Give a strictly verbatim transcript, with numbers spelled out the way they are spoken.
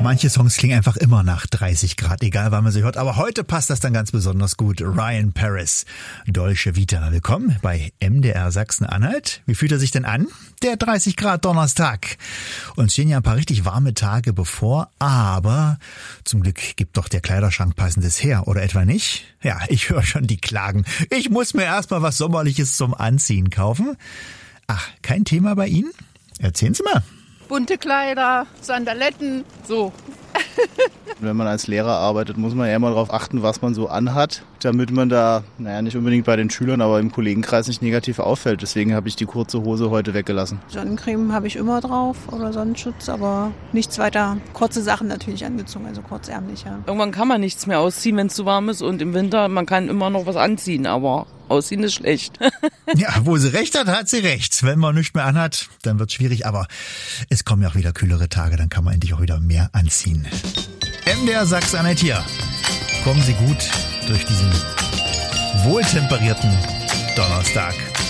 Manche Songs klingen einfach immer nach dreißig Grad, egal wann man sie hört. Aber heute passt das dann ganz besonders gut. Ryan Paris, Dolce Vita. Willkommen bei M D R Sachsen-Anhalt. Wie fühlt er sich denn an? Der dreißig Grad Donnerstag. Uns stehen ja ein paar richtig warme Tage bevor, aber zum Glück gibt doch der Kleiderschrank passendes her, oder etwa nicht? Ja, ich höre schon die Klagen. Ich muss mir erstmal was Sommerliches zum Anziehen kaufen. Ach, kein Thema bei Ihnen? Erzählen Sie mal. Bunte Kleider, Sandaletten, so. Wenn man als Lehrer arbeitet, muss man ja immer darauf achten, was man so anhat, damit man da, naja, nicht unbedingt bei den Schülern, aber im Kollegenkreis nicht negativ auffällt. Deswegen habe ich die kurze Hose heute weggelassen. Sonnencreme habe ich immer drauf oder Sonnenschutz, aber nichts weiter. Kurze Sachen natürlich angezogen, also kurzärmlich, ja. Irgendwann kann man nichts mehr ausziehen, wenn es zu warm ist, und im Winter, man kann immer noch was anziehen, aber Aussehen ist schlecht. Ja, wo sie recht hat, hat sie recht. Wenn man nichts mehr anhat, dann wird es schwierig. Aber es kommen ja auch wieder kühlere Tage, dann kann man endlich auch wieder mehr anziehen. M D R Sachsen-Anhalt hier. Kommen Sie gut durch diesen wohltemperierten Donnerstag.